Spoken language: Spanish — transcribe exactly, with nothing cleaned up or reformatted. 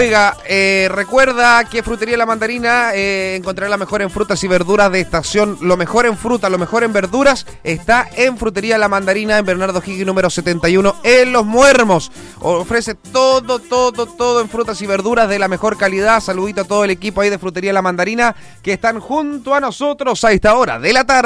Oiga, eh, recuerda que Frutería La Mandarina eh, encontrará la mejor en frutas y verduras de estación. Lo mejor en fruta, lo mejor en verduras está en Frutería La Mandarina en Bernardo Higgins número setenta y uno en Los Muermos. Ofrece todo, todo, todo en frutas y verduras de la mejor calidad. Saludito a todo el equipo ahí de Frutería La Mandarina que están junto a nosotros a esta hora de la tarde.